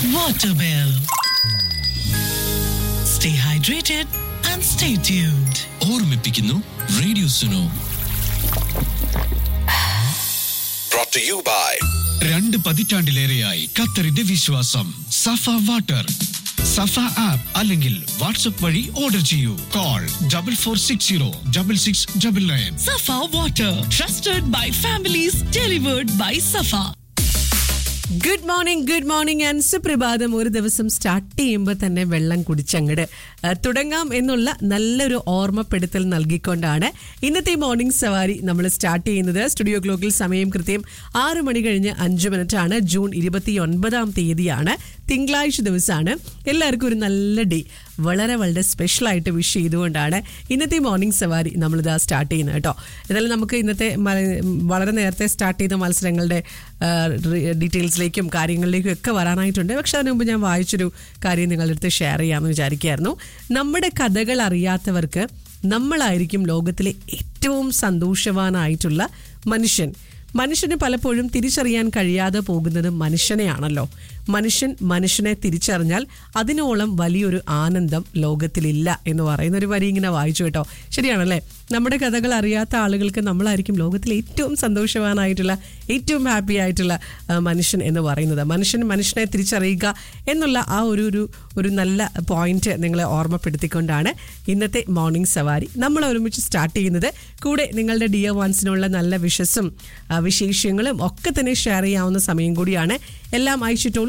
water bill. Stay hydrated and stay tuned. ഓർമ്മിപ്പിക്കുന്നു radio Suno. Brought to you by 2 പതിറ്റാണ്ടിലേറെയായി ഖത്തറിന്റെ വിശ്വാസം സഫ വാട്ടർ. സഫ app അല്ലെങ്കിൽ വാട്സ്ആപ്പ് വഴി ഓർഡർ ചെയ്യൂ. Call 44606699. Safa water, trusted by families, delivered by Safa. Good morning and സുപ്രഭാതം. ഒരു ദിവസം സ്റ്റാർട്ട് ചെയ്യുമ്പോൾ തന്നെ വെള്ളം കുടിച്ചങ്ങട് തുടങ്ങാം എന്നുള്ള നല്ലൊരു ഓർമ്മപ്പെടുത്തൽ നൽകിക്കൊണ്ടാണ് ഇന്നത്തെ മോർണിംഗ് സവാരി നമ്മൾ സ്റ്റാർട്ട് ചെയ്യുന്നത്. സ്റ്റുഡിയോ ക്ലോക്കിൽ സമയം കൃത്യം 6 മണി കഴിഞ്ഞ് 5 മിനിറ്റാണ്. ജൂൺ 29 തീയതിയാണ്, തിങ്കളാഴ്ച ദിവസമാണ്. എല്ലാവർക്കും ഒരു നല്ല ഡേ, വളരെ വളരെ സ്പെഷ്യലായിട്ട് വിഷ് ചെയ്തുകൊണ്ടാണ് ഇന്നത്തെ മോർണിംഗ് സവാരി നമ്മളിതാ സ്റ്റാർട്ട് ചെയ്യുന്നത് കേട്ടോ. എന്നാലും നമുക്ക് ഇന്നത്തെ വളരെ നേരത്തെ സ്റ്റാർട്ട് ചെയ്ത മത്സരങ്ങളുടെ ഡീറ്റെയിൽസിലേക്കും കാര്യങ്ങളിലേക്കും ഒക്കെ വരാനായിട്ടുണ്ട്. പക്ഷെ അതിനു മുമ്പ് ഞാൻ വായിച്ചൊരു കാര്യം നിങ്ങളുടെ അടുത്ത് ഷെയർ ചെയ്യാമെന്ന് വിചാരിക്കുകയായിരുന്നു. നമ്മുടെ കഥകൾ അറിയാത്തവർക്ക് നമ്മളായിരിക്കും ലോകത്തിലെ ഏറ്റവും സന്തോഷവാനായിട്ടുള്ള മനുഷ്യന് പലപ്പോഴും തിരിച്ചറിയാൻ കഴിയാതെ പോകുന്നത് മനുഷ്യനെയാണല്ലോ. മനുഷ്യനെ തിരിച്ചറിഞ്ഞാൽ അതിനോളം വലിയൊരു ആനന്ദം ലോകത്തിലില്ല എന്ന് പറയുന്ന ഒരു വരി ഇങ്ങനെ വായിച്ചു കേട്ടോ. ശരിയാണല്ലേ? നമ്മുടെ കഥകൾ അറിയാത്ത ആളുകൾക്ക് നമ്മളായിരിക്കും ലോകത്തിലെ ഏറ്റവും സന്തോഷവാനായിട്ടുള്ള, ഏറ്റവും ഹാപ്പി ആയിട്ടുള്ള മനുഷ്യൻ എന്ന് പറയുന്നത്. മനുഷ്യനെ തിരിച്ചറിയുക എന്നുള്ള ആ ഒരു നല്ല പോയിന്റ് നിങ്ങളെ ഓർമ്മപ്പെടുത്തിക്കൊണ്ടാണ് ഇന്നത്തെ മോർണിംഗ് സവാരി നമ്മൾ ഒരുമിച്ച് സ്റ്റാർട്ട് ചെയ്യുന്നത്. കൂടെ നിങ്ങളുടെ ഡിയർ വൺസിനുള്ള നല്ല വിഷസും വിശേഷങ്ങളും ഒക്കെ തന്നെ ഷെയർ ചെയ്യാവുന്ന സമയം കൂടിയാണ്. എല്ലാം അയച്ചിട്ടുള്ളൂ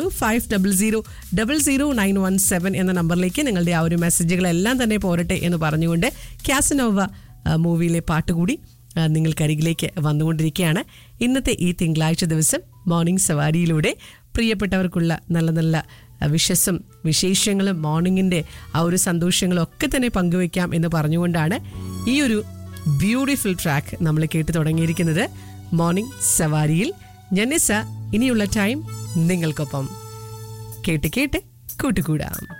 50000917 എന്ന നമ്പറിലേക്ക് നിങ്ങളുടെ ആ ഒരു മെസ്സേജുകളെല്ലാം തന്നെ പോരട്ടെ എന്ന് പറഞ്ഞുകൊണ്ട് കാസനോവ മൂവിയിലെ പാട്ടുകൂടി നിങ്ങൾക്കരികിലേക്ക് വന്നുകൊണ്ടിരിക്കുകയാണ്. ഇന്നത്തെ ഈ തിങ്കളാഴ്ച ദിവസം മോർണിംഗ് സവാരിയിലൂടെ പ്രിയപ്പെട്ടവർക്കുള്ള നല്ല നല്ല വിഷസും വിശേഷങ്ങളും മോർണിംഗിൻ്റെ ആ ഒരു സന്തോഷങ്ങളും ഒക്കെ തന്നെ പങ്കുവയ്ക്കാം എന്ന് പറഞ്ഞുകൊണ്ടാണ് ഈ ഒരു ബ്യൂട്ടിഫുൾ ട്രാക്ക് നമ്മൾ കേട്ട് തുടങ്ങിയിരിക്കുന്നത് മോർണിംഗ് സവാരിയിൽ. ജനസ, ഇനിയുള്ള ടൈം നിങ്ങൾക്കൊപ്പം കേട്ട് കൂട്ടുകൂടാം.